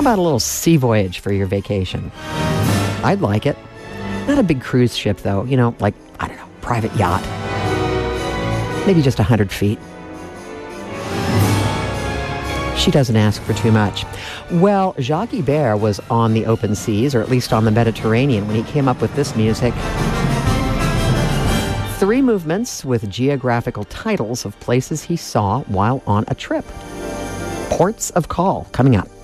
about a little sea voyage for your vacation? I'd like it. Not a big cruise ship, though. Like, I don't know, private yacht. Maybe just 100 feet. She doesn't ask for too much. Well, Jacques Ibert was on the open seas, or at least on the Mediterranean, when he came up with this music. 3 movements with geographical titles of places he saw while on a trip. Ports of Call, coming up.